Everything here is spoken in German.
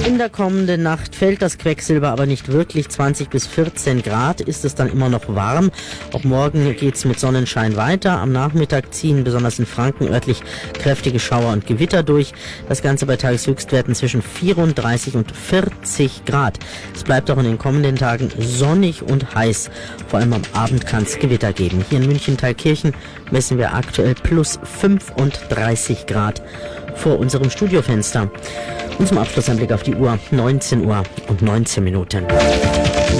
In der kommenden Nacht fällt das Quecksilber aber nicht wirklich. 20 bis 14 Grad ist es dann immer noch warm. Auch morgen geht's mit Sonnenschein weiter. Am Nachmittag ziehen besonders in Franken örtlich kräftige Schauer und Gewitter durch. Das Ganze bei Tageshöchstwerten zwischen 34 und 40 Grad. Es bleibt auch in den kommenden Tagen sonnig und heiß. Vor allem am Abend kann es Gewitter geben. Hier in München-Thalkirchen messen wir aktuell plus 35 Grad vor unserem Studiofenster. Und zum Abschluss ein Blick auf die Uhr. 19 Uhr und 19 Minuten.